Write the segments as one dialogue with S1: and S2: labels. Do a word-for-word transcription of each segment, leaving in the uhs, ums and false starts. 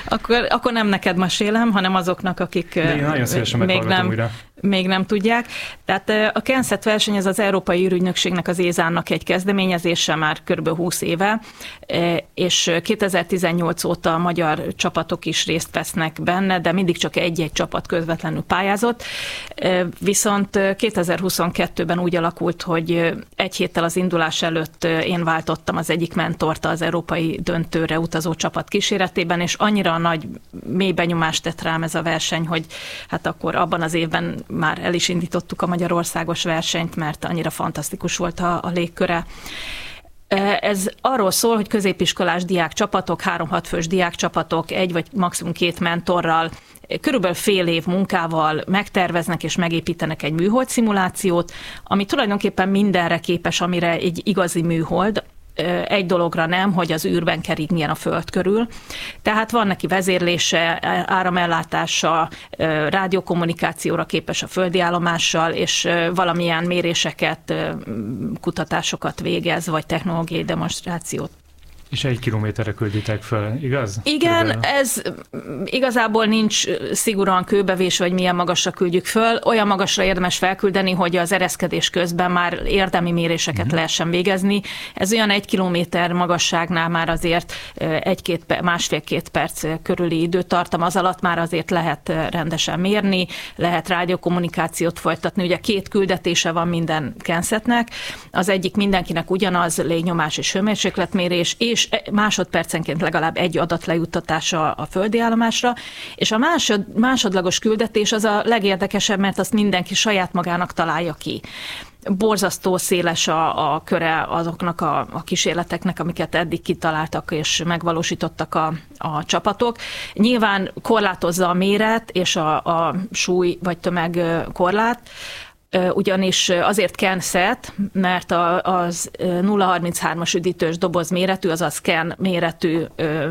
S1: akkor, akkor nem neked mesélem, hanem azoknak, akik még nem, még nem tudják. Tehát a Kenset verseny ez az Európai űrügynökségnek, az ézának egy kezdeményezése már kb. húsz éve, és kétezer-tizennyolc óta a magyar csapatok is részt vesznek benne, de mindig csak egy-egy csapat közvetlenül pályázott. Viszont kétezer-huszonkettőben úgy alakult, hogy egy héttel az indulás előtt én váltottam az egyik mentort az európai döntőre utazó csapat kíséretében, és annyira nagy mély benyomást tett rám ez a verseny, hogy hát akkor abban az évben már el is indítottuk a magyarországos versenyt, mert annyira fantasztikus volt a, a légköre. Ez arról szól, hogy középiskolás diákcsapatok, három-hat fős diákcsapatok, egy vagy maximum két mentorral, körülbelül fél év munkával megterveznek és megépítenek egy műhold szimulációt, ami tulajdonképpen mindenre képes, amire egy igazi műhold, egy dologra nem, hogy az űrben keringjen a Föld körül. Tehát van neki vezérlése, áramellátása, rádiókommunikációra képes a földi állomással, és valamilyen méréseket, kutatásokat végez, vagy technológiai demonstrációt.
S2: És egy kilométerre külditek fel, igaz?
S1: Igen, Körülbelül. Ez igazából nincs szigorúan kőbevésve, hogy milyen magasra küldjük föl. Olyan magasra érdemes felküldeni, hogy az ereszkedés közben már érdemi méréseket uh-huh. lehessen végezni. Ez olyan egy kilométer magasságnál már azért egy-két, másfél-két perc körüli időtartam, az alatt már azért lehet rendesen mérni, lehet rádiókommunikációt folytatni. Ugye két küldetése van minden Kensetnek. Az egyik mindenkinek ugyanaz, légnyomás és hőmérsékletmérés, és és másodpercenként legalább egy adat lejuttatása a földi állomásra, és a másod, másodlagos küldetés az a legérdekesebb, mert azt mindenki saját magának találja ki. Borzasztó széles a, a köre azoknak a, a kísérleteknek, amiket eddig kitaláltak és megvalósítottak a, a csapatok. Nyilván korlátozza a méret és a, a súly vagy tömeg korlát, ugyanis azért Kenset, mert az nulla harminchárom-as üdítős doboz méretű, azaz Ken méretű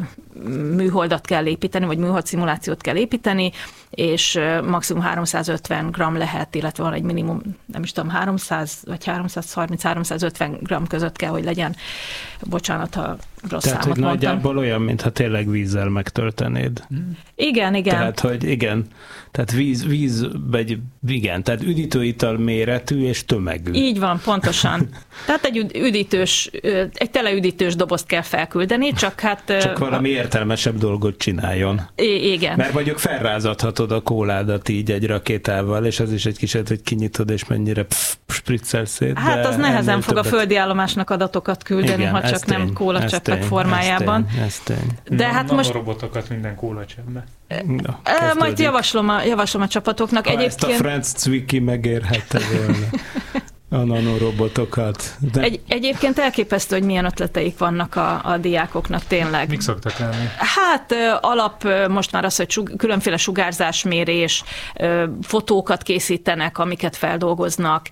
S1: műholdat kell építeni, vagy műhold szimulációt kell építeni, és maximum háromszázötven gramm lehet, illetve van egy minimum, nem is tudom, háromszáz vagy háromszázharminc-háromszázötven gramm között kell, hogy legyen. Bocsánat, ha rossz
S3: Tehát,
S1: számot
S3: hogy
S1: mondtam.
S3: nagyjából olyan, mintha tényleg vízzel megtöltenéd.
S1: Igen, igen.
S3: Tehát, hogy igen, tehát víz, víz, vagy igen, tehát üdítőital méretű és tömegű.
S1: Így van, pontosan. Tehát egy üdítős, egy teleüdítős dobozt kell felküldeni, csak hát...
S3: Csak valami értelmesebb dolgot csináljon.
S1: I- igen.
S3: Mert mondjuk felrázadhatod a kóládat így egy rakétával, és az is egy kísérlet, hogy kinyitod, és mennyire pff, spriccelsz szét.
S1: Hát az nehezen fog
S3: többet...
S1: a földi állomásnak adatokat küldeni, igen, ha csak tény, nem kólacseppek formájában.
S3: Ez tény, ez tény.
S1: De hát most...
S2: robotokat minden kólacseppbe.
S3: Na,
S1: majd javaslom a, javaslom a csapatoknak.
S3: Ha
S1: Egyébként...
S3: ezt a Franz Zwicky megérhette volna. A nanorobotokat. De... Egy,
S1: egyébként elképesztő, hogy milyen ötleteik vannak a, a diákoknak tényleg.
S2: Mik szoktak lenni?
S1: Hát alap most már az, hogy sug, különféle sugárzásmérés, fotókat készítenek, amiket feldolgoznak.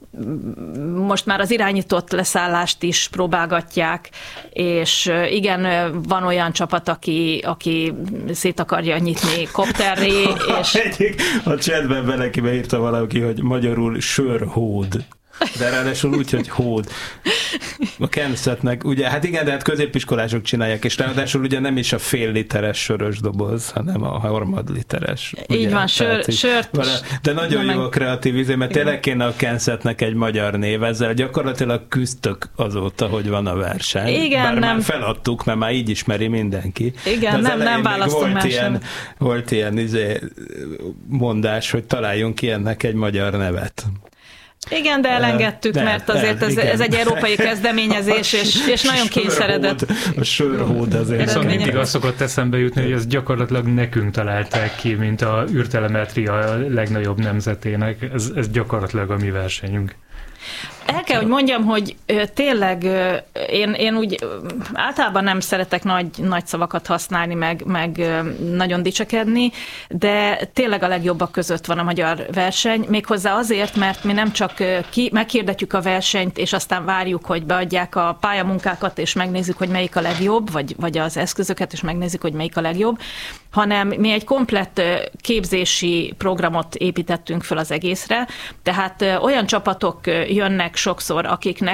S1: Most már az irányított leszállást is próbálgatják, és igen, van olyan csapat, aki, aki szét akarja nyitni kopterré, és...
S3: Egyik a chatben valaki beírta valaki, hogy magyarul sörhód. De ráadásul úgy, hogy hód. A Kensetnek, ugye, hát igen, de hát középiskolások csinálják, és ráadásul ugye nem is a fél literes sörös doboz, hanem a harmad literes. Ugye?
S1: Így van, sör,
S3: így,
S1: sört.
S3: Vala, de nagyon jó
S1: meg...
S3: a kreatív izé, mert igen. Tényleg kéne a Kensetnek egy magyar név, ezzel gyakorlatilag küzdtök azóta, hogy van a verseny.
S1: Igen,
S3: Bár
S1: nem.
S3: már feladtuk, mert már így ismeri mindenki.
S1: Igen, nem, nem választunk
S3: volt
S1: más
S3: ilyen,
S1: nem.
S3: Volt ilyen izé, mondás, hogy találjunk ki ennek egy magyar nevet.
S1: Igen, de elengedtük, de, mert azért de, ez, ez egy európai kezdeményezés, és, és nagyon kényszeredett.
S3: A sörhód azért.
S2: Viszont mindig azt szokott eszembe jutni, hogy ez gyakorlatilag nekünk találták ki, mint a űrtelemetria legnagyobb nemzetének. Ez, ez gyakorlatilag a mi versenyünk.
S1: El kell, hogy mondjam, hogy tényleg én, én úgy általában nem szeretek nagy, nagy szavakat használni, meg, meg nagyon dicsekedni, de tényleg a legjobbak között van a magyar verseny, méghozzá azért, mert mi nem csak ki, meghirdetjük a versenyt, és aztán várjuk, hogy beadják a pályamunkákat, és megnézzük, hogy melyik a legjobb, vagy, vagy az eszközöket, és megnézzük, hogy melyik a legjobb, hanem mi egy komplett képzési programot építettünk föl az egészre, tehát olyan csapatok jönnek sokszor, akiknek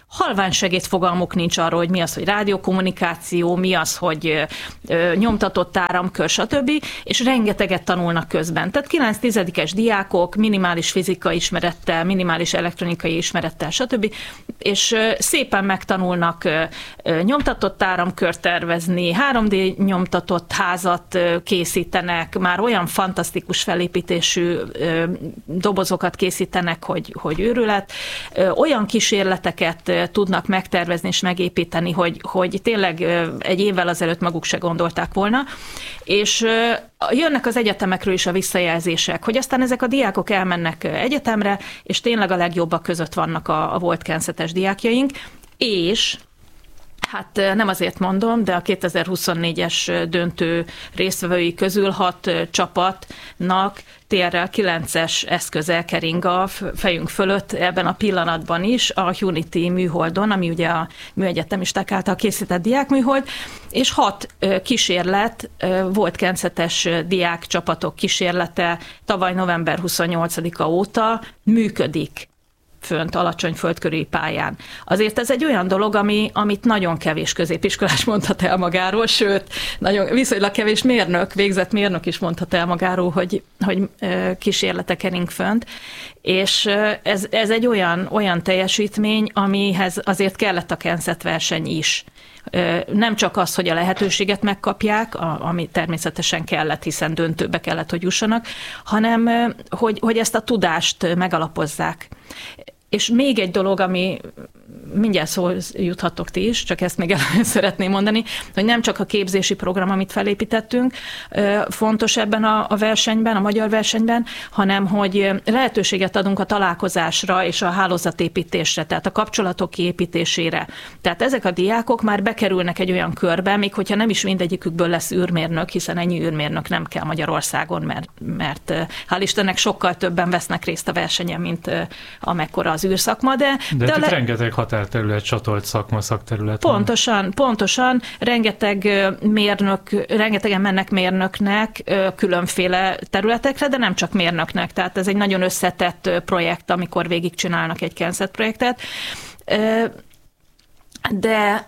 S1: halványsegéd fogalmuk nincs arról, hogy mi az, hogy rádiókommunikáció, mi az, hogy ö, nyomtatott áramkör, stb. És rengeteget tanulnak közben. Tehát kilenc-tizedikes diákok minimális fizikai ismerettel, minimális elektronikai ismerettel, stb. És ö, szépen megtanulnak ö, ö, nyomtatott áramkört tervezni, három dé nyomtatott házat ö, készítenek, már olyan fantasztikus felépítésű ö, dobozokat készítenek, hogy, hogy őrület. Ö, olyan kísérleteket ö, tudnak megtervezni és megépíteni, hogy, hogy tényleg ö, egy évvel azelőtt maguk se gondolták volna. És ö, jönnek az egyetemekről is a visszajelzések, hogy aztán ezek a diákok elmennek egyetemre, és tényleg a legjobbak között vannak a, a volt kentszetes diákjaink, és hát nem azért mondom, de a kétezer-huszonnégyes döntő résztvevői közül hat csapatnak té er el kilences eszköze kering a fejünk fölött ebben a pillanatban is, a Unity műholdon, ami ugye a műegyetemisták által készített diákműhold, és hat kísérlet, volt kentszetes diák csapatok kísérlete tavaly november huszonnyolcadika óta működik fönt alacsony földkörüli pályán. Azért ez egy olyan dolog, ami, amit nagyon kevés középiskolás mondhat el magáról, sőt, nagyon, viszonylag kevés mérnök, végzett mérnök is mondhat el magáról, hogy, hogy kísérletek kering fönt, és ez, ez egy olyan, olyan teljesítmény, amihez azért kellett a kenszet verseny is. Nem csak az, hogy a lehetőséget megkapják, ami természetesen kellett, hiszen döntőbe kellett, hogy jussanak, hanem hogy, hogy ezt a tudást megalapozzák. És még egy dolog, ami mindjárt szó juthattok ti is, csak ezt még el szeretném mondani, hogy nem csak a képzési program, amit felépítettünk, fontos ebben a versenyben, a magyar versenyben, hanem hogy lehetőséget adunk a találkozásra és a hálózatépítésre, tehát a kapcsolatok kiépítésére. Tehát ezek a diákok már bekerülnek egy olyan körbe, még hogyha nem is mindegyikükből lesz űrmérnök, hiszen ennyi űrmérnök nem kell Magyarországon, mert, mert hál' Istennek sokkal többen vesznek részt a versenyen, mint amekkora az űrszakma, de...
S2: De, de le... rengeteg
S1: határterület,
S2: csatolt szakma, szakterület.
S1: Pontosan, van. pontosan. Rengeteg mérnök, rengetegen mennek mérnöknek különféle területekre, de nem csak mérnöknek. Tehát ez egy nagyon összetett projekt, amikor végigcsinálnak egy kenszet projektet. De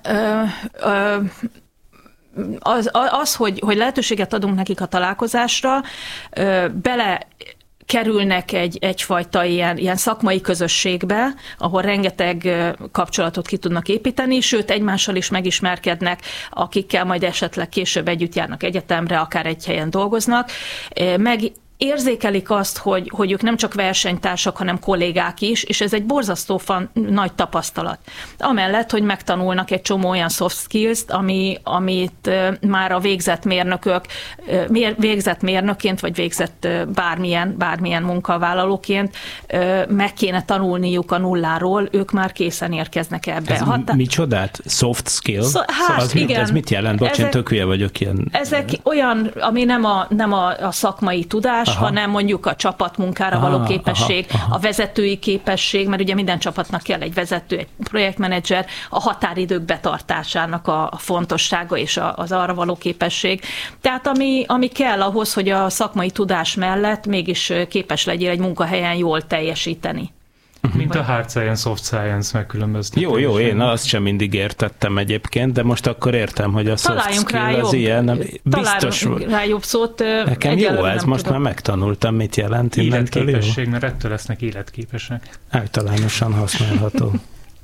S1: az, az hogy, hogy lehetőséget adunk nekik a találkozásra, bele kerülnek egy, egyfajta ilyen, ilyen szakmai közösségbe, ahol rengeteg kapcsolatot ki tudnak építeni, sőt egymással is megismerkednek, akikkel majd esetleg később együtt járnak egyetemre, akár egy helyen dolgoznak. Meg érzékelik azt, hogy, hogy ők nem csak versenytársak, hanem kollégák is, és ez egy borzasztó fan, nagy tapasztalat. Amellett, hogy megtanulnak egy csomó olyan soft skills-t, ami, amit már a végzett mérnökök, végzett mérnökként, vagy végzett bármilyen, bármilyen munkavállalóként meg kéne tanulniuk a nulláról, ők már készen érkeznek ebbe.
S3: Ez Hatá... micsodát? Soft skills?
S1: So, hát, szóval
S3: az
S1: igen.
S3: Mi, ez mit jelent? Bocs, én tök hülye vagyok ilyen.
S1: Ezek olyan, ami nem a, nem a, a szakmai tudás, aha, hanem mondjuk a csapatmunkára aha, való képesség, aha, aha. a vezetői képesség, mert ugye minden csapatnak kell egy vezető, egy projektmenedzser, a határidők betartásának a, a fontossága és a, az arra való képesség. Tehát ami, ami kell ahhoz, hogy a szakmai tudás mellett mégis képes legyél egy munkahelyen jól teljesíteni.
S2: Mint a hard science, soft science megkülönböztetés.
S3: Jó, jó, én azt sem mindig értettem egyébként, de most akkor értem, hogy a soft
S1: találjunk
S3: skill
S1: rá
S3: az
S1: jobb,
S3: ilyen. Nem, biztos,
S1: rá jobb szót.
S3: Nekem jó, ez most tudom. Már megtanultam, mit jelent.
S2: Életképesség, mert ettől lesznek életképesek.
S3: Általánosan használható.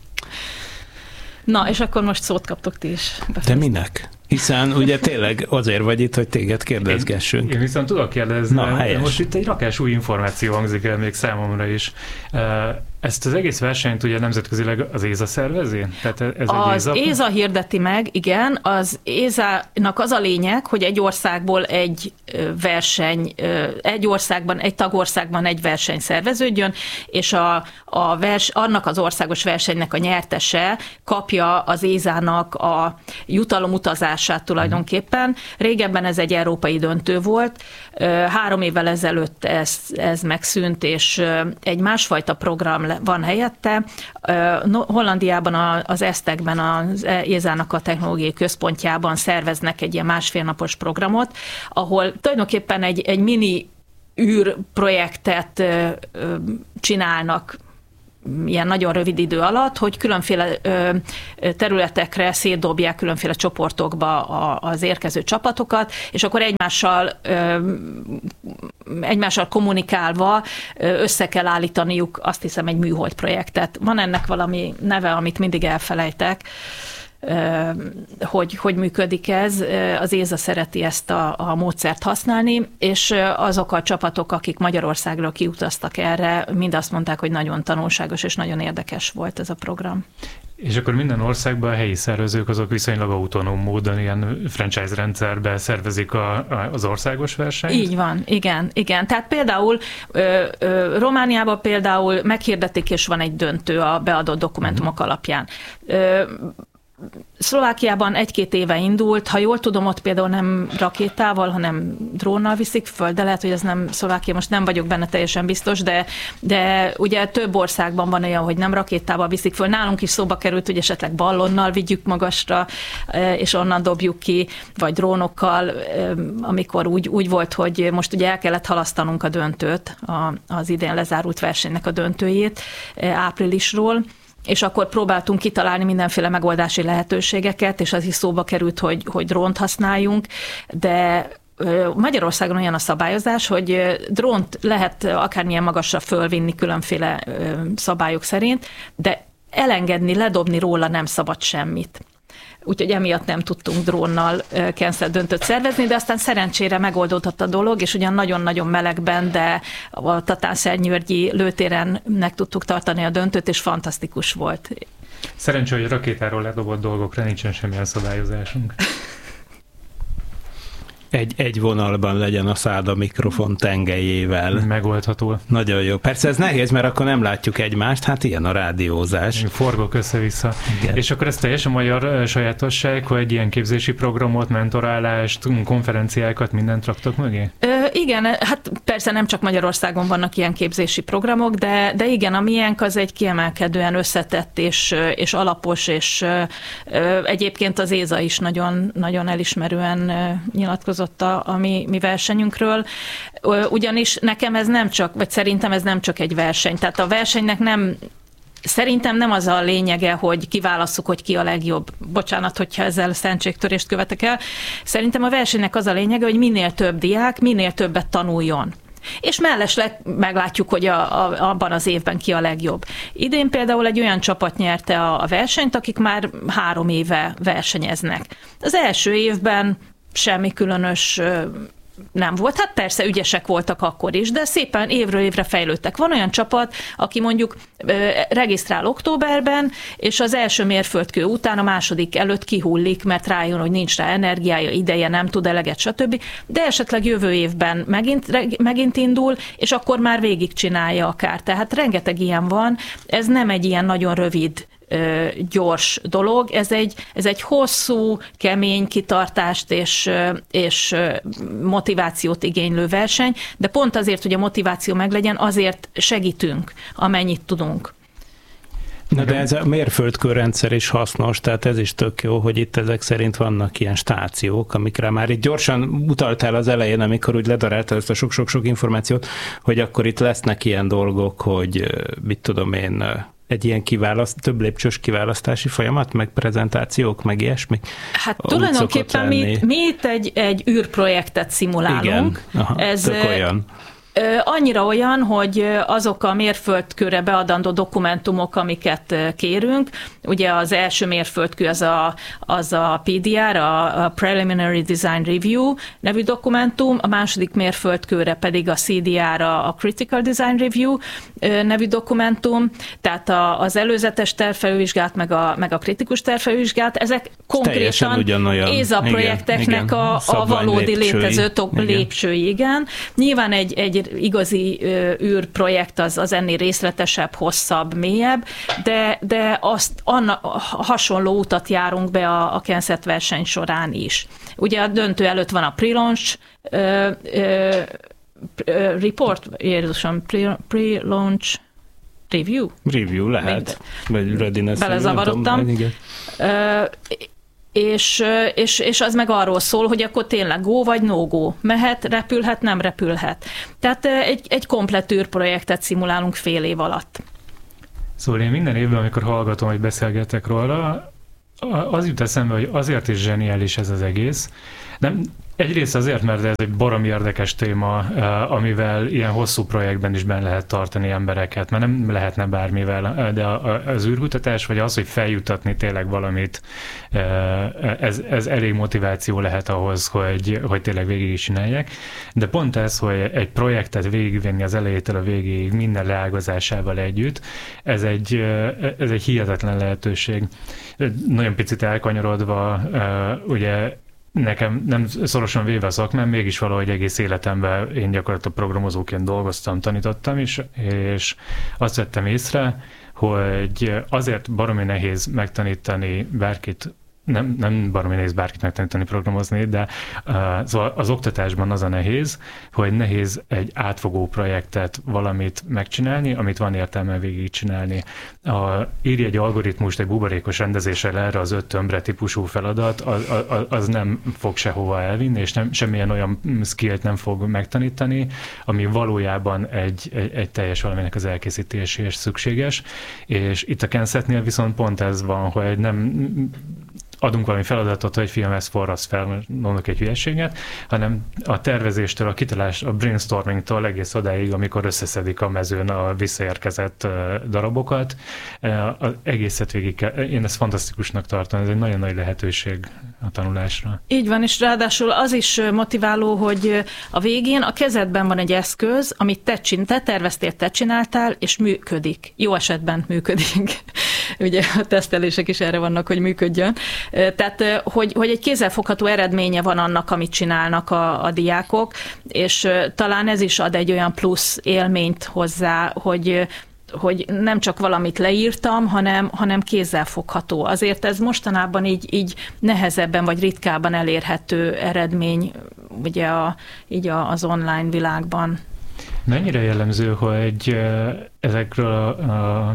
S1: Na, és akkor most szót kaptok ti is.
S3: De minek? Hiszen ugye tényleg azért vagy itt, hogy téged kérdezgessünk.
S2: Én, én viszont tudok kérdezni.
S3: Na, helyes.
S2: Most itt egy rakás új információ hangzik el még számomra is. Ezt az egész versenyt ugye nemzetközileg az é zé á szervezi? Tehát ez
S1: az
S2: egy
S1: é zé á hirdeti meg, igen. Az é zé á-nak az a lényeg, hogy egy országból egy verseny, egy országban, egy tagországban egy verseny szerveződjön, és a, a vers, annak az országos versenynek a nyertese kapja az é zé á-nak a jutalomutazását tulajdonképpen. Régebben ez egy európai döntő volt. Három évvel ezelőtt ez, ez megszűnt, és egy másfajta program van helyette. Hollandiában, az esztekben, az é zé á-nak a technológiai központjában szerveznek egy ilyen másfél napos programot, ahol tulajdonképpen egy, egy mini űrprojektet csinálnak ilyen nagyon rövid idő alatt, hogy különféle területekre szétdobják különféle csoportokba az érkező csapatokat, és akkor egymással, egymással kommunikálva össze kell állítaniuk, azt hiszem, egy műhold projektet. Van ennek valami neve, amit mindig elfelejtek, hogy, hogy működik ez. Az éza szereti ezt a, a módszert használni, és azok a csapatok, akik Magyarországról kiutaztak erre, mind azt mondták, hogy nagyon tanulságos és nagyon érdekes volt ez a program.
S2: És akkor minden országban a helyi szervezők azok viszonylag autonóm módon ilyen franchise rendszerbe szervezik a, a, az országos versenyt?
S1: Így van, igen, igen. Tehát például ö, ö, Romániában például meghirdetik, és van egy döntő a beadott dokumentumok uh-huh. alapján. Ö, Szlovákiában egy-két éve indult, ha jól tudom, ott például nem rakétával, hanem drónnal viszik föl, de lehet, hogy ez nem Szlovákia, most nem vagyok benne teljesen biztos, de, de ugye több országban van olyan, hogy nem rakétával viszik föl. Nálunk is szóba került, hogy esetleg ballonnal vigyük magasra, és onnan dobjuk ki, vagy drónokkal, amikor úgy, úgy volt, hogy most ugye el kellett halasztanunk a döntőt, az idén lezárult versenynek a döntőjét áprilisról, és akkor próbáltunk kitalálni mindenféle megoldási lehetőségeket, és az is szóba került, hogy, hogy drónt használjunk, de Magyarországon olyan a szabályozás, hogy drónt lehet akármilyen magasra fölvinni különféle szabályok szerint, de elengedni, ledobni róla nem szabad semmit. Úgyhogy emiatt nem tudtunk drónnal cancel döntőt szervezni, de aztán szerencsére megoldódott a dolog, és ugyan nagyon-nagyon melegben, de a Tatánszentgyörgyi lőtéren meg tudtuk tartani a döntőt, és fantasztikus volt.
S2: Szerencsé, hogy a rakétáról ledobott dolgokra nincsen semmilyen szabályozásunk.
S3: Egy, egy vonalban legyen a szád a mikrofon tengelyével.
S2: Megoldható.
S3: Nagyon jó. Persze ez nehéz, mert akkor nem látjuk egymást, hát ilyen a rádiózás.
S2: Forgok össze-vissza. Igen. És akkor ez teljesen magyar sajátosság, hogy egy ilyen képzési programot, mentorálást, konferenciákat, mindent raktok mögé?
S1: Ö, igen, hát persze nem csak Magyarországon vannak ilyen képzési programok, de, de igen, a miénk az egy kiemelkedően összetett és, és alapos, és ö, egyébként az éza is nagyon, nagyon elismerően nyilatkozott a, a mi, mi versenyünkről, ugyanis nekem ez nem csak, vagy szerintem ez nem csak egy verseny. Tehát a versenynek nem, szerintem nem az a lényege, hogy kiválasszuk, hogy ki a legjobb. Bocsánat, hogyha ezzel szentségtörést követek el. Szerintem a versenynek az a lényege, hogy minél több diák, minél többet tanuljon. És mellesleg meglátjuk, hogy a, a, abban az évben ki a legjobb. Idén például egy olyan csapat nyerte a, a versenyt, akik már három éve versenyeznek. Az első évben semmi különös nem volt. Hát persze ügyesek voltak akkor is, de szépen évről évre fejlődtek. Van olyan csapat, aki mondjuk regisztrál októberben, és az első mérföldkő után a második előtt kihullik, mert rájön, hogy nincs rá energiája, ideje, nem tud eleget, stb. De esetleg jövő évben megint, megint indul, és akkor már végigcsinálja akár. Tehát rengeteg ilyen van. Ez nem egy ilyen nagyon rövid gyors dolog. Ez egy, ez egy hosszú, kemény kitartást és, és motivációt igénylő verseny, de pont azért, hogy a motiváció meglegyen, azért segítünk, amennyit tudunk.
S3: Na de ez a mérföldkőrendszer is hasznos, tehát ez is tök jó, hogy itt ezek szerint vannak ilyen stációk, amikre már itt gyorsan utaltál az elején, amikor úgy ledaráltál ezt a sok-sok-sok információt, hogy akkor itt lesznek ilyen dolgok, hogy mit tudom én, egy ilyen kiválaszt, több lépcsős kiválasztási folyamat, meg prezentációk, meg ilyesmi?
S1: Hát tulajdonképpen mi, mi itt egy, egy űrprojektet szimulálunk.
S3: Igen, aha,
S1: ez
S3: tök olyan.
S1: Annyira olyan, hogy azok a mérföldkőre beadandó dokumentumok, amiket kérünk, ugye az első mérföldkő az a, az a pé dé er, a Preliminary Design Review nevű dokumentum, a második mérföldkőre pedig a cé dé er, a Critical Design Review nevű dokumentum, tehát az előzetes tervfelülvizsgálat, meg a, meg a kritikus tervfelülvizsgálat, ezek konkrétan éza projekteknek igen, a, a valódi lépcsői. létező igen. lépcsői, igen. Nyilván egy, egy igazi űrprojekt az, az ennél részletesebb, hosszabb, mélyebb, de, de azt anna, hasonló utat járunk be a, a Kensett verseny során is. Ugye a döntő előtt van a pre-launch ö, ö, report, Jézusom, pre, pre-launch review?
S3: Review lehet, vagy readiness.
S1: Belezavarodtam. És, és, és az meg arról szól, hogy akkor tényleg go vagy no go. Mehet, repülhet, nem repülhet. Tehát egy, egy komplett űrprojektet szimulálunk fél év alatt.
S2: Szóval én minden évben, amikor hallgatom, hogy beszélgetek róla, az jut eszembe, hogy azért is zseniális ez az egész. Nem, egyrészt azért, mert ez egy baromi érdekes téma, amivel ilyen hosszú projektben is benne lehet tartani embereket, mert nem lehetne bármivel, de az űrkutatás, vagy az, hogy feljutatni tényleg valamit, ez, ez elég motiváció lehet ahhoz, hogy, hogy tényleg végig is csinálják. De pont ez, hogy egy projektet végigvenni az elejétől a végéig minden leágazásával együtt, ez egy, ez egy hihetetlen lehetőség. Nagyon picit elkanyarodva, ugye nekem nem szorosan véve a szakmám, mégis valahogy egész életemben én gyakorlatilag programozóként dolgoztam, tanítottam is, és azt vettem észre, hogy azért baromi nehéz megtanítani bárkit, nem, nem baromi nehéz bárkit megtanítani programozni, de uh, szóval az oktatásban az a nehéz, hogy nehéz egy átfogó projektet, valamit megcsinálni, amit van értelme végigcsinálni. A, írj egy algoritmust egy buborékos rendezéssel erre az öt tömbre típusú feladat, az, az, az nem fog sehova elvinni, és nem, semmilyen olyan skillt nem fog megtanítani, ami valójában egy, egy, egy teljes valaminek az elkészítéséhez szükséges. És itt a Kensetnél viszont pont ez van, hogy nem adunk valami feladatot, hogy fiam, ezt forrasz fel, mondok egy hülyeséget, hanem a tervezéstől, a kitalás, a brainstormingtól egész odáig, amikor összeszedik a mezőn a visszaérkezett darabokat, az egészet végig kell. Én ezt fantasztikusnak tartom, ez egy nagyon nagy lehetőség a tanulásra.
S1: Így van, és ráadásul az is motiváló, hogy a végén a kezedben van egy eszköz, amit te, csin, te terveztél, te csináltál, és működik. Jó esetben működik. Ugye a tesztelések is erre vannak, hogy működjön. Tehát, hogy, hogy egy kézzelfogható eredménye van annak, amit csinálnak a, a diákok, és talán ez is ad egy olyan plusz élményt hozzá, hogy hogy nem csak valamit leírtam, hanem, hanem kézzelfogható. Azért ez mostanában így, így nehezebben vagy ritkábban elérhető eredmény ugye a, így a, az online világban.
S2: Mennyire jellemző, hogy ezekről a, a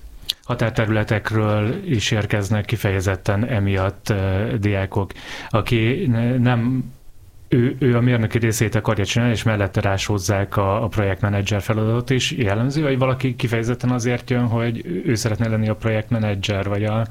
S2: határterületekről is érkeznek kifejezetten emiatt diákok, aki nem Ő, ő a mérnöki részét akarja csinálni, és mellette ráshozzák a, a projektmenedzser feladatot is. Jellemző, hogy valaki kifejezetten azért jön, hogy ő szeretne lenni a projektmenedzser, vagy a...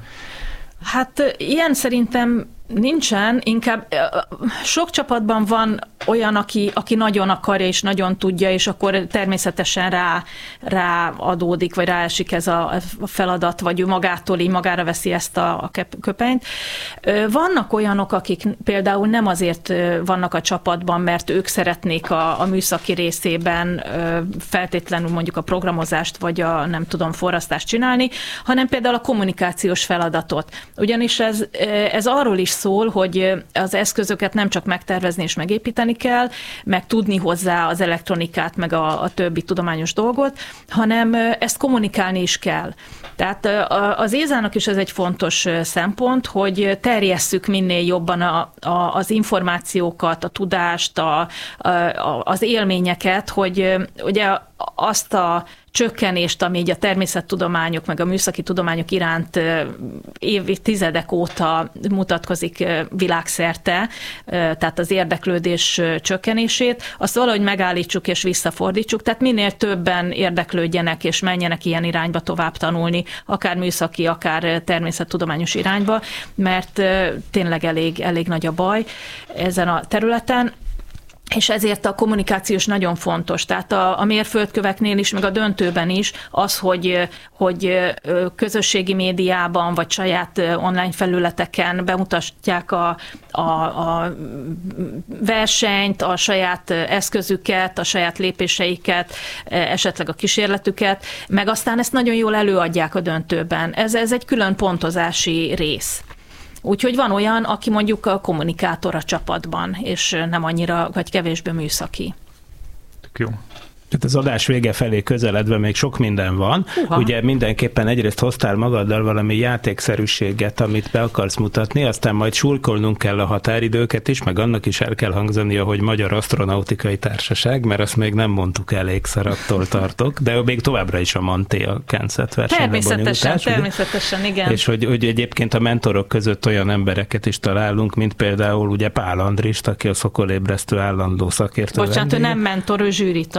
S1: Hát ilyen szerintem nincsen, inkább sok csapatban van olyan, aki, aki nagyon akarja és nagyon tudja, és akkor természetesen rá, rá adódik, vagy ráesik ez a feladat, vagy ő magától így magára veszi ezt a, a köpenyt. Vannak olyanok, akik például nem azért vannak a csapatban, mert ők szeretnék a, a műszaki részében feltétlenül mondjuk a programozást, vagy a nem tudom, forrasztást csinálni, hanem például a kommunikációs feladatot. Ugyanis ez, ez arról is szól, hogy az eszközöket nem csak megtervezni és megépíteni kell, meg tudni hozzá az elektronikát, meg a, a többi tudományos dolgot, hanem ezt kommunikálni is kell. Tehát az ézának is ez egy fontos szempont, hogy terjesszük minél jobban a, a, az információkat, a tudást, a, a, az élményeket, hogy ugye azt a csökkenést, ami így a természettudományok, meg a műszaki tudományok iránt évtizedek óta mutatkozik világszerte, tehát az érdeklődés csökkenését, azt valahogy megállítsuk és visszafordítsuk, tehát minél többen érdeklődjenek és menjenek ilyen irányba tovább tanulni, akár műszaki, akár természettudományos irányba, mert tényleg elég, elég nagy a baj ezen a területen. És ezért a kommunikációs nagyon fontos. Tehát a, a mérföldköveknél is, meg a döntőben is az, hogy, hogy közösségi médiában, vagy saját online felületeken bemutatják a, a, a versenyt, a saját eszközüket, a saját lépéseiket, esetleg a kísérletüket, meg aztán ezt nagyon jól előadják a döntőben. Ez, ez egy külön pontozási rész. Úgyhogy van olyan, aki mondjuk a kommunikátor a csapatban, és nem annyira, vagy kevésbé műszaki.
S2: Jó.
S3: Tehát az adás vége felé közeledve még sok minden van. Uha. Ugye mindenképpen egyrészt hoztál magaddal valami játékszerűséget, amit be akarsz mutatni, aztán majd sulkolnunk kell a határidőket is, meg annak is el kell hangzania, hogy Magyar Asztronautikai Társaság, mert azt még nem mondtuk elégszer, attól tartok, de még továbbra is a Manté a Kenset versenyben.
S1: Természetesen, természetesen, ugye? Igen.
S3: És hogy, hogy egyébként a mentorok között olyan embereket is találunk, mint például ugye Pál Andrist, aki a Szokolébresztő állandó szakértő.
S1: Bocsánat, ő nem mentor, ő zsűritag.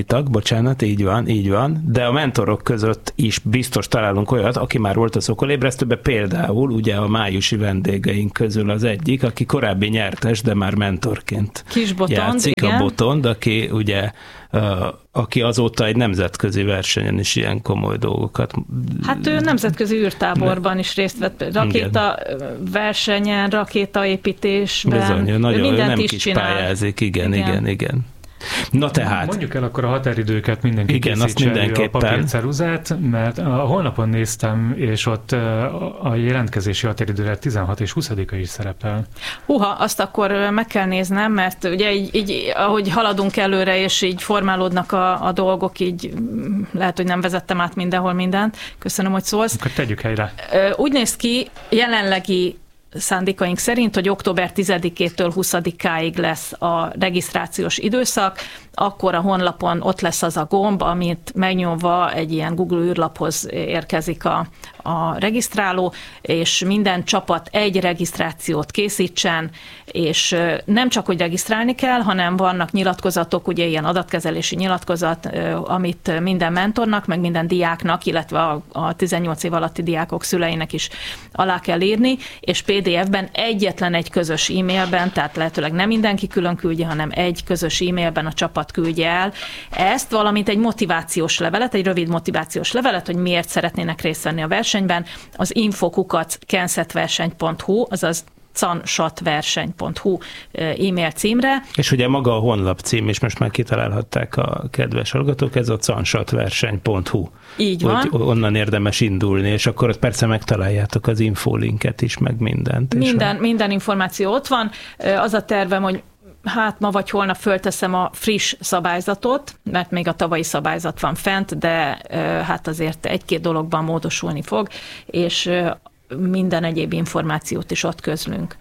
S3: tag, bocsánat, így van, így van, de a mentorok között is biztos találunk olyat, aki már volt a Szokolébresztőben, például ugye a májusi vendégeink közül az egyik, aki korábbi nyertes, de már mentorként
S1: Kis Botond,
S3: játszik,
S1: igen.
S3: a Botond, aki ugye uh, aki azóta egy nemzetközi versenyen is ilyen komoly dolgokat.
S1: Hát ő nemzetközi űrtáborban is részt vett, rakéta versenyen, rakétaépítésben.
S3: Bizony, nagyon, ő
S1: mindent
S3: nem
S1: is
S3: kis
S1: csinál.
S3: pályázik, igen, igen, igen. igen. Na tehát.
S2: Mondjuk el akkor a határidőket, mindenki
S3: igen, azt mindenképpen.
S2: A papírceruzát, mert a honlapon néztem, és ott a jelentkezési határidőre tizenhat és huszadika is szerepel.
S1: Húha, azt akkor meg kell néznem, mert ugye így, így ahogy haladunk előre, és így formálódnak a, a dolgok, így lehet, hogy nem vezettem át mindenhol mindent. Köszönöm, hogy szólsz.
S2: Akkor tegyük helyre.
S1: Úgy néz ki, jelenlegi szándékaink szerint, hogy október tizedikétől huszadikáig lesz a regisztrációs időszak, akkor a honlapon ott lesz az a gomb, amit megnyomva egy ilyen Google űrlaphoz érkezik a, a regisztráló, és minden csapat egy regisztrációt készítsen, és nem csak, hogy regisztrálni kell, hanem vannak nyilatkozatok, ugye ilyen adatkezelési nyilatkozat, amit minden mentornak, meg minden diáknak, illetve a, a tizennyolc év alatti diákok szüleinek is alá kell írni, és pé dé ef-ben egyetlen egy közös e-mailben, tehát lehetőleg nem mindenki külön küldje, hanem egy közös e-mailben a csapat küldje el ezt, valamint egy motivációs levelet, egy rövid motivációs levelet, hogy miért szeretnének részt venni a versenyben, az info kukac kensetverseny pont hu, azaz cansatverseny pont hu e-mail címre.
S3: És ugye maga a honlap cím, és most már kitalálhatták a kedves hallgatók, ez a cansatverseny pont hu.
S1: Így van.
S3: Hogy onnan érdemes indulni, és akkor ott persze megtaláljátok az infolinket is, meg mindent.
S1: Minden,
S3: a...
S1: minden információ ott van. Az a tervem, hogy hát ma vagy holnap fölteszem a friss szabályzatot, mert még a tavalyi szabályzat van fent, de hát azért egy-két dologban módosulni fog, és minden egyéb információt is ott közlünk.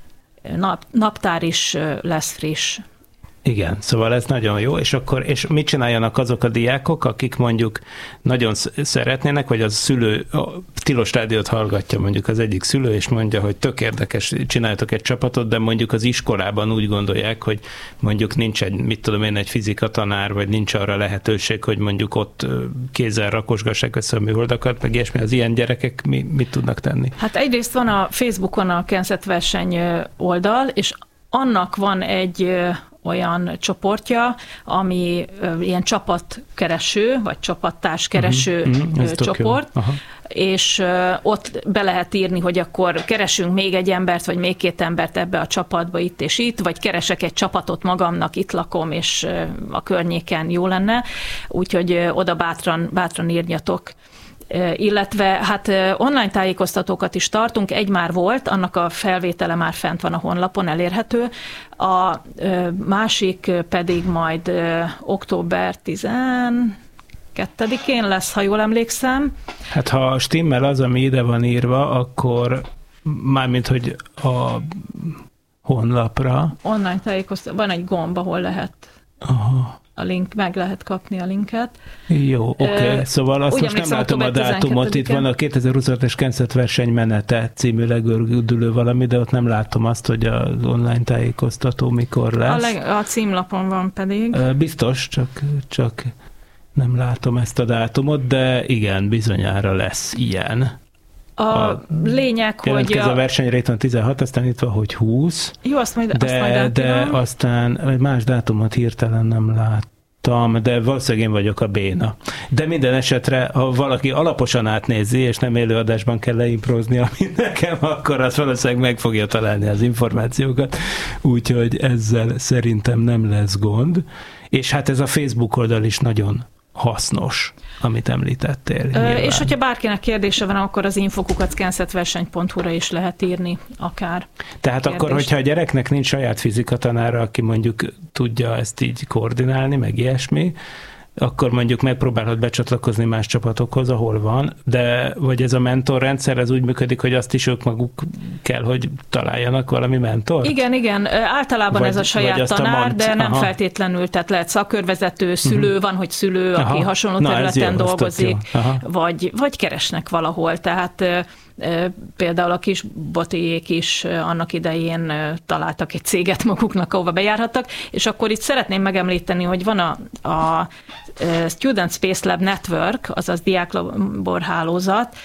S1: Nap, naptár is lesz friss.
S3: Igen, szóval ez nagyon jó, és akkor és mit csináljanak azok a diákok, akik mondjuk nagyon szeretnének, vagy az szülő, a Tilos Rádiót hallgatja mondjuk az egyik szülő, és mondja, hogy tök érdekes, csináljatok egy csapatot, de mondjuk az iskolában úgy gondolják, hogy mondjuk nincs egy, mit tudom én, egy fizika tanár, vagy nincs arra lehetőség, hogy mondjuk ott kézzel rakosgassák össze a műholdakat, meg ilyesmi, az ilyen gyerekek mi, mit tudnak tenni?
S1: Hát egyrészt van a Facebookon a kensetverseny oldal, és annak van egy olyan csoportja, ami ilyen csapatkereső, vagy csapattárskereső uh-huh, csoport, és ott be lehet írni, hogy akkor keresünk még egy embert, vagy még két embert ebbe a csapatba itt és itt, vagy keresek egy csapatot magamnak, itt lakom, és a környéken jó lenne, úgyhogy oda bátran, bátran írjatok. Illetve hát online tájékoztatókat is tartunk, egy már volt, annak a felvétele már fent van a honlapon, elérhető, a másik pedig majd október tizenkettedikén lesz, ha jól emlékszem.
S3: Hát ha stimmel az, ami ide van írva, akkor mármint, hogy a honlapra.
S1: Online tájékoztató, van egy gomb, ahol lehet.
S3: Aha.
S1: A link, meg lehet kapni a linket.
S3: Jó, oké. Okay. Szóval azt most nem látom a dátumot. Itt van a kétezer-huszonötös kensetverseny menete című legördülő valami, de ott nem látom azt, hogy az online tájékoztató mikor lesz.
S1: A, leg, a címlapon van pedig.
S3: Biztos, csak, csak nem látom ezt a dátumot, de igen, bizonyára lesz ilyen.
S1: A, a lényeg, hogy...
S3: A... a versenyre itt van tizenhat, aztán itt van, hogy húsz.
S1: Jó, azt majd,
S3: de,
S1: azt majd átadom.
S3: De aztán más dátumot hirtelen nem láttam, de valószínűleg én vagyok a béna. De minden esetre, ha valaki alaposan átnézi, és nem élőadásban kell leimprozni, ami nekem, akkor az valószínűleg meg fogja találni az információkat. Úgyhogy ezzel szerintem nem lesz gond. És hát ez a Facebook oldal is nagyon hasznos, amit említettél.
S1: Ö, és hogyha bárkinek kérdése van, akkor az info kukac kensetverseny pont hu-ra is lehet írni akár.
S3: Tehát kérdést. Akkor, hogyha a gyereknek nincs saját fizikatanára, aki mondjuk tudja ezt így koordinálni, meg ilyesmi, akkor mondjuk megpróbálhat becsatlakozni más csapatokhoz, ahol van, de vagy ez a mentorrendszer, ez úgy működik, hogy azt is ők maguk kell, hogy találjanak valami mentort? Igen,
S1: igen. Általában vagy, ez a saját tanár, a mant... de nem aha. feltétlenül, tehát lehet szakörvezető, szülő, uh-huh. van, hogy szülő, aha. aki hasonló Na, területen dolgozik, vagy, vagy keresnek valahol, tehát Például a Kisbotiék is annak idején találtak egy céget maguknak, ahova bejárhattak, és akkor itt szeretném megemlíteni, hogy van a, a Student Space Lab Network, azaz diáklabor hálózat,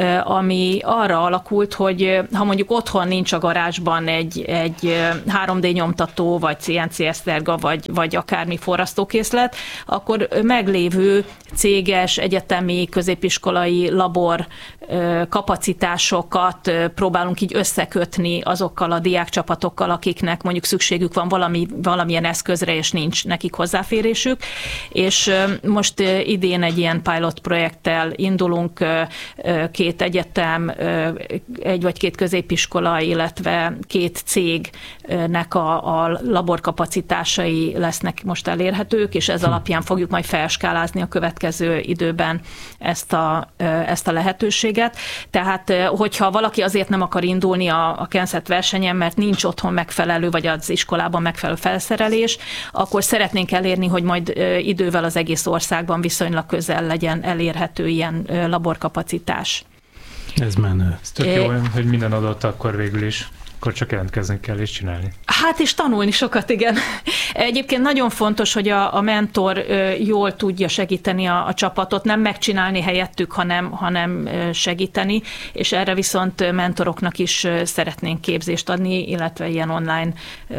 S1: ami arra alakult, hogy ha mondjuk otthon nincs a garázsban egy, egy három dé nyomtató, vagy cé en cé eszterga, vagy, vagy akármi forrasztókészlet, akkor meglévő céges, egyetemi, középiskolai labor kapacitásokat próbálunk így összekötni azokkal a diákcsapatokkal, akiknek mondjuk szükségük van valami, valamilyen eszközre, és nincs nekik hozzáférésük. És most idén egy ilyen pilot projekttel indulunk, két egyetem, egy vagy két középiskola, illetve két cégnek a, a laborkapacitásai lesznek most elérhetők, és ez alapján fogjuk majd felskálázni a következő időben ezt a, ezt a lehetőséget. Tehát, hogyha valaki azért nem akar indulni a, a Kenset versenyen, mert nincs otthon megfelelő, vagy az iskolában megfelelő felszerelés, akkor szeretnénk elérni, hogy majd idővel az egész országban viszonylag közel legyen elérhető ilyen laborkapacitás.
S3: Ez menő.
S2: Ez tök jó, hogy minden adott akkor végül is. Akkor csak jelentkezni kell és csinálni.
S1: Hát és tanulni sokat, igen. Egyébként nagyon fontos, hogy a, a mentor jól tudja segíteni a, a csapatot, nem megcsinálni helyettük, hanem, hanem segíteni, és erre viszont mentoroknak is szeretnénk képzést adni, illetve ilyen online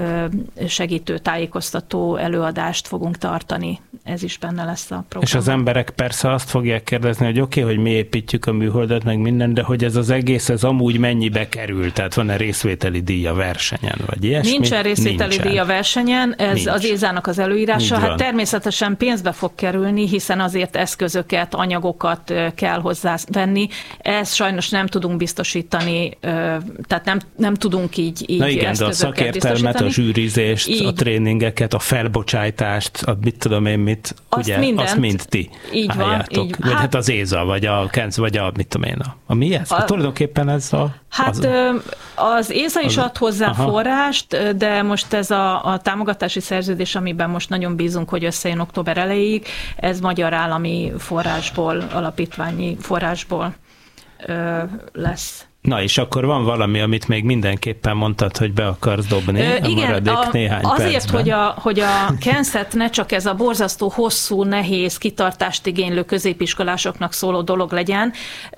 S1: segítő, tájékoztató előadást fogunk tartani. Ez is benne lesz a program.
S3: És az emberek persze azt fogják kérdezni, hogy oké, okay, hogy mi építjük a műholdat, meg minden, de hogy ez az egész, ez amúgy mennyibe kerül? Tehát van-e részvételi díj a versenyen, vagy ilyesmi?
S1: Nincsen részvételi
S3: Nincsen.
S1: díj a versenyen, ez Nincs. az ézának az előírása.
S3: Így
S1: hát
S3: van.
S1: természetesen pénzbe fog kerülni, hiszen azért eszközöket, anyagokat kell hozzávenni. Ezt sajnos nem tudunk biztosítani, tehát nem, nem tudunk így, így
S3: Na igen, de a szakértelmet, a zsűrizést, így. a tréningeket, a felbocsájtást, a mit tudom én mit,
S1: azt
S3: ugye,
S1: mindent,
S3: azt mind ti
S1: így
S3: álljátok.
S1: Van, így,
S3: vagy hát, hát az éza, vagy a Kenz, vagy a mit tudom én, a, a mi ez? A, hát tulajdonképpen ez a...
S1: Hát
S3: az,
S1: az éza is
S3: az,
S1: ad hozzá
S3: aha.
S1: forrást, de most ez a, a támogatási szerződés, amiben most nagyon bízunk, hogy összejön október elejéig, ez magyar állami forrásból, alapítványi forrásból ö, lesz.
S3: Na és akkor van valami, amit még mindenképpen mondtad, hogy be akarsz dobni Ö, a
S1: igen,
S3: maradék
S1: a,
S3: néhány
S1: azért,
S3: percben.
S1: hogy a, hogy a Kenset ne csak ez a borzasztó, hosszú, nehéz, kitartást igénylő középiskolásoknak szóló dolog legyen,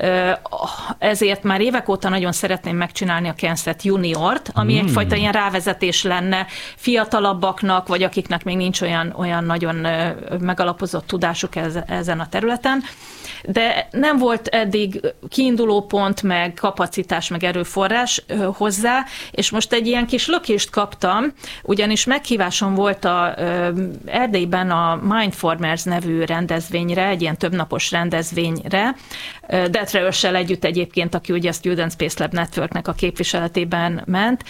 S1: ezért már évek óta nagyon szeretném megcsinálni a Kenset Juniort, ami hmm. egyfajta ilyen rávezetés lenne fiatalabbaknak, vagy akiknek még nincs olyan, olyan nagyon megalapozott tudásuk ezen a területen. De nem volt eddig kiinduló pont, meg kapacitás, meg erőforrás hozzá, és most egy ilyen kis lökést kaptam, ugyanis meghívásom volt a Erdélyben a Mindformers nevű rendezvényre, egy ilyen többnapos rendezvényre, Detre Őrssel együtt egyébként, aki ugye a Student Space Lab Networknek a képviseletében ment,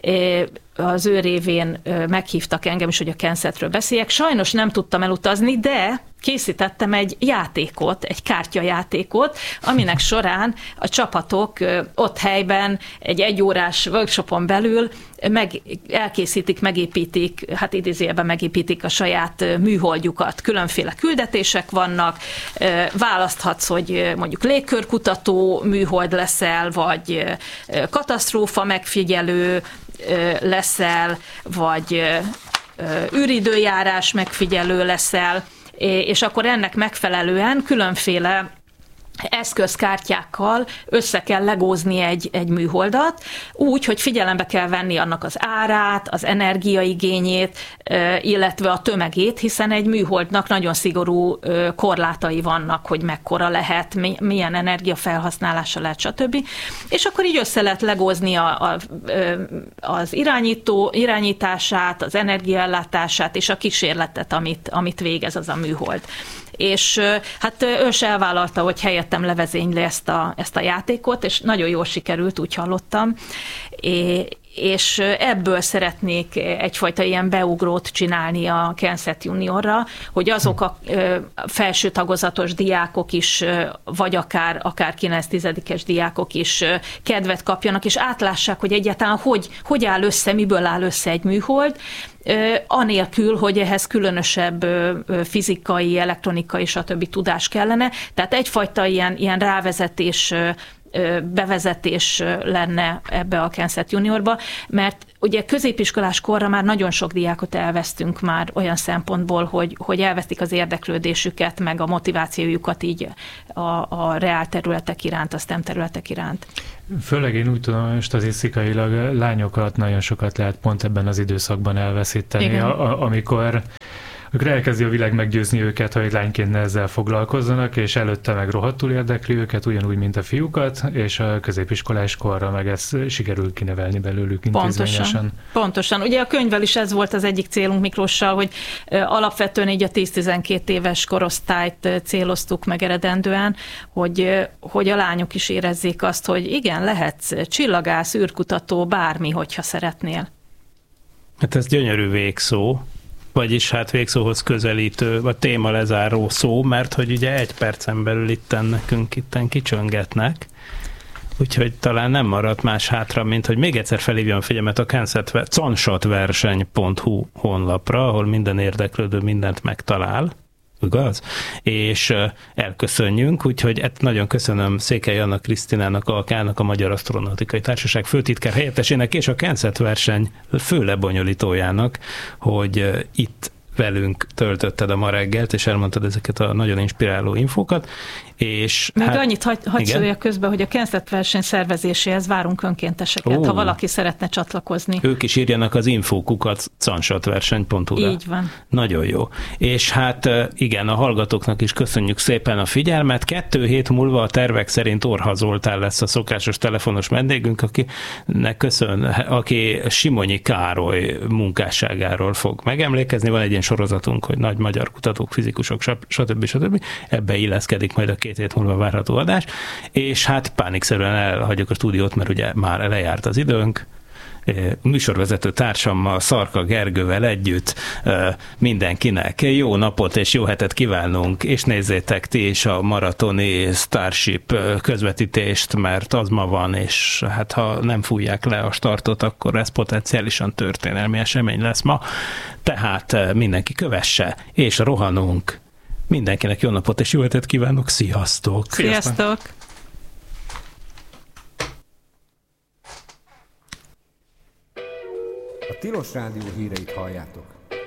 S1: az ő révén meghívtak engem is, hogy a Kensetről beszéljek. Sajnos nem tudtam elutazni, de készítettem egy játékot, egy kártyajátékot, aminek során a csapatok ott helyben egy egyórás workshopon belül meg, elkészítik, megépítik, hát idézőjelben megépítik a saját műholdjukat. Különféle küldetések vannak, választhatsz, hogy mondjuk légkörkutató műhold leszel, vagy katasztrófa megfigyelő leszel, vagy űridőjárás megfigyelő leszel, és akkor ennek megfelelően különféle eszközkártyákkal össze kell legózni egy, egy műholdat, úgy, hogy figyelembe kell venni annak az árát, az energiaigényét, illetve a tömegét, hiszen egy műholdnak nagyon szigorú korlátai vannak, hogy mekkora lehet, milyen energiafelhasználása lehet, stb. És akkor így össze lehet legózni a, a, az irányító, irányítását, az energiaellátását és a kísérletet, amit, amit végez az a műhold. És hát ő se elvállalta, hogy helyettem levezényli ezt a, ezt a játékot, és nagyon jól sikerült, úgy hallottam. É, és ebből szeretnék egyfajta ilyen beugrót csinálni a Kenset Juniorra, hogy azok a felső tagozatos diákok is, vagy akár, akár kilenc-tizedikes diákok is kedvet kapjanak, és átlássák, hogy egyáltalán hogy, hogy áll össze, miből áll össze egy műhold, anélkül, hogy ehhez különösebb fizikai, elektronikai, stb. Tudás kellene. Tehát egyfajta ilyen, ilyen rávezetés bevezetés lenne ebbe a Kensett Juniorba, mert ugye középiskolás korra már nagyon sok diákot elvesztünk már olyan szempontból, hogy, hogy elvesztik az érdeklődésüket, meg a motivációjukat így a, a reál területek iránt, a STEM területek iránt.
S2: Főleg én úgy tudom, hogy statisztikailag lányokat nagyon sokat lehet pont ebben az időszakban elveszíteni, a, amikor Akkor elkezdi a világ meggyőzni őket, hogy lányként ezzel foglalkozzanak, és előtte meg rohadtul érdekli őket, ugyanúgy, mint a fiúkat, és a középiskolás korra meg ezt sikerül kinevelni belőlük intézményesen.
S1: Pontosan. Pontosan. Ugye a könyvvel is ez volt az egyik célunk Miklóssal, hogy alapvetően így a tíz-tizenkét éves korosztályt céloztuk meg eredendően, hogy, hogy a lányok is érezzék azt, hogy igen, lehetsz csillagász, űrkutató, bármi, hogyha szeretnél.
S3: Hát ez gyönyörű végszó. Vagyis hát végszóhoz közelítő, vagy téma lezáró szó, mert hogy ugye egy percen belül itten nekünk itten kicsöngetnek, úgyhogy talán nem maradt más hátra, mint hogy még egyszer felhívjam a figyelmet a cansatverseny pont hu honlapra, ahol minden érdeklődő mindent megtalál, igaz? És elköszönjünk, úgyhogy nagyon köszönöm Székely Anna Krisztinának, Alkának, a Magyar Asztronautikai Társaság főtitkár helyettesének és a Kensett verseny fő lebonyolítójának, hogy itt velünk töltötted a ma reggelt, és elmondtad ezeket a nagyon inspiráló infókat. És
S1: még hát, annyit hagy, hagy szóljak közben, hogy a Kensett verseny szervezéséhez várunk önkénteseket, Ó, ha valaki szeretne csatlakozni.
S3: Ők is írjanak az infókukat cansatverseny pont hu-ra.
S1: Így van.
S3: Nagyon jó. És hát igen, a hallgatóknak is köszönjük szépen a figyelmet. Kettő hét múlva a tervek szerint Orha Zoltán lesz a szokásos telefonos vendégünk, akinek köszön, aki Simonyi Károly munkásságáról fog megemlékezni. Van egy ilyen sorozatunk, hogy nagy magyar kutatók, fizikusok, stb. stb. Ebbe illeszkedik majd a két hét múlva várható adás, és hát pánikszerűen elhagyjuk a stúdiót, mert ugye már lejárt az időnk. Műsorvezető társammal, Szarka Gergővel együtt mindenkinek jó napot és jó hetet kívánunk, és nézzétek ti is a maratoni Starship közvetítést, mert az ma van, és hát ha nem fújják le a startot, akkor ez potenciálisan történelmi esemény lesz ma. Tehát mindenki kövesse, és rohanunk. Mindenkinek jó napot és jó hetet kívánok, sziasztok!
S1: Sziasztok!
S4: A Tilos Rádió híreit halljátok.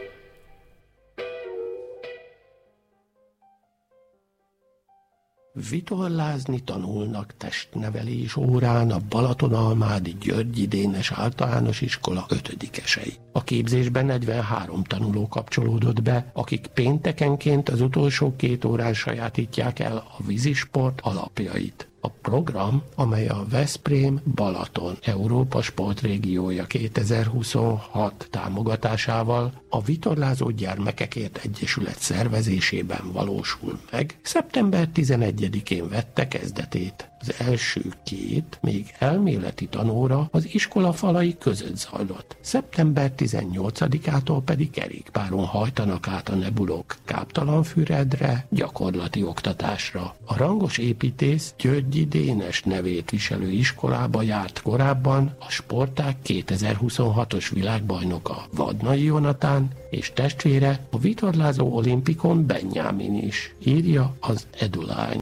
S5: Vitorlázni tanulnak testnevelés órán a Balatonalmádi Györgyi Dénes Általános Iskola ötödikesei. A képzésben negyvenhárom tanuló kapcsolódott be, akik péntekenként az utolsó két órán sajátítják el a vízisport alapjait. A program, amely a Veszprém-Balaton Európa Sportrégiója kétezer-huszonhat támogatásával a Vitorlázó Gyermekekért Egyesület szervezésében valósul meg, szeptember tizenegyedikén vette kezdetét. Az első két, még elméleti tanóra az iskola falai között zajlott. szeptember tizennyolcadikától pedig kerékpáron hajtanak át a nebulók Káptalanfüredre, gyakorlati oktatásra. A rangos építész Györgyi Dénes nevét viselő iskolába járt korábban a sportág kétezer-huszonhatos világbajnoka Vadnai Jonatán, és testvére a vitorlázó olimpikon Benjámin is, írja az Edulány.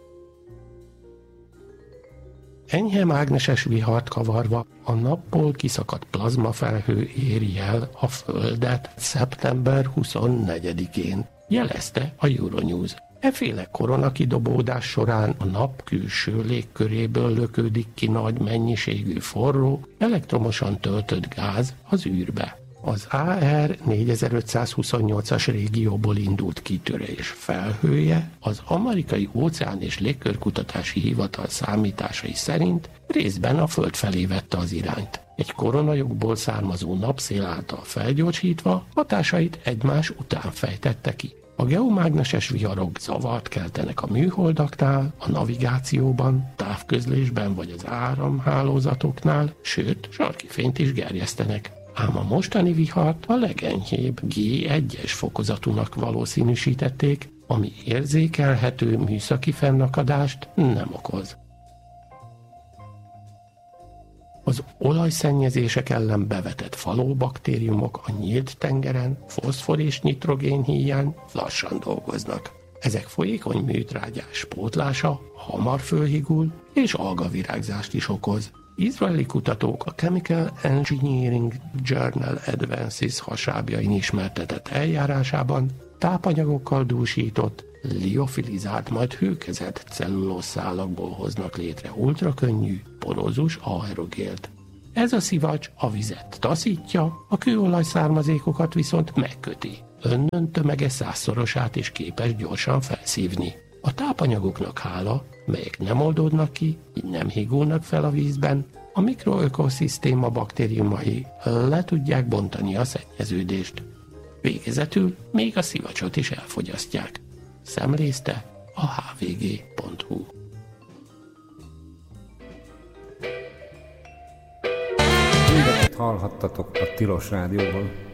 S5: Enyhe mágneses vihart kavarva a napból kiszakadt plazmafelhő éri el a Földet szeptember huszonnegyedikén, jelezte a Euronews. Efféle koronakidobódás során a nap külső légköréből lökődik ki nagy mennyiségű forró, elektromosan töltött gáz az űrbe. Az á er négyezer-ötszázhuszonnyolcas régióból indult kitörés felhője az Amerikai Óceán és Légkörkutatási Hivatal számításai szerint részben a Föld felé vette az irányt. Egy koronajokból származó napszél által felgyorsítva hatásait egymás után fejtette ki. A geomágneses viharok zavart keltenek a műholdaknál, a navigációban, távközlésben vagy az áramhálózatoknál, sőt, sarki fényt is gerjesztenek. Ám a mostani vihart a legenyhébb gé egyes fokozatúnak valószínűsítették, ami érzékelhető műszaki fennakadást nem okoz. Az olajszennyezések ellen bevetett falóbaktériumok a nyílt tengeren foszfor és nitrogén híján lassan dolgoznak. Ezek folyékony műtrágyás pótlása hamar fölhigul és algavirágzást is okoz. Izraeli kutatók a Chemical Engineering Journal Advances hasábjain ismertetett eljárásában tápanyagokkal dúsított, liofilizált, majd hőkezett cellulószálakból hoznak létre ultrakönnyű, porózus aerogélt. Ez a szivacs a vizet taszítja, a kőolaj származékokat viszont megköti. Önnön tömege százszorosát is képes gyorsan felszívni. A tápanyagoknak hála, melyek nem oldódnak ki, így nem higulnak fel a vízben, a mikroökoszisztéma baktériumai le tudják bontani a szennyeződést. Végezetül még a szivacsot is elfogyasztják. Szemlézte a há vé gé pont hú.
S4: Mindent hallhattatok a Tilos Rádióban.